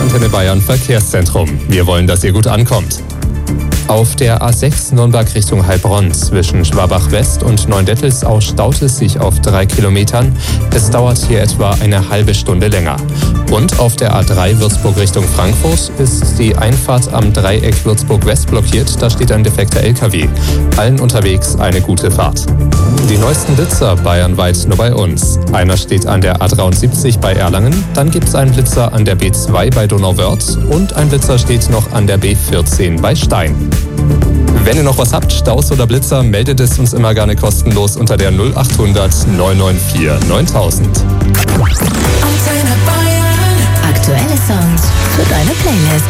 Antenne Bayern Verkehrszentrum. Wir wollen, dass ihr gut ankommt. Auf der A6 Nürnberg Richtung Heilbronn zwischen Schwabach West und Neuendettelsau staut es sich auf 3 Kilometern. Es dauert hier etwa eine halbe Stunde länger. Und auf der A3 Würzburg Richtung Frankfurt ist die Einfahrt am Dreieck Würzburg West blockiert. Da steht ein defekter LKW. Allen unterwegs eine gute Fahrt. Die neuesten Blitzer bayernweit nur bei uns. Einer steht an der A73 bei Erlangen, dann gibt es einen Blitzer an der B2 bei Donauwörth und ein Blitzer steht noch an der B14 bei Stein. Wenn ihr noch was habt, Staus oder Blitzer, meldet es uns immer gerne kostenlos unter der 0800 994 9000. Aktuelle Songs für deine Playlist.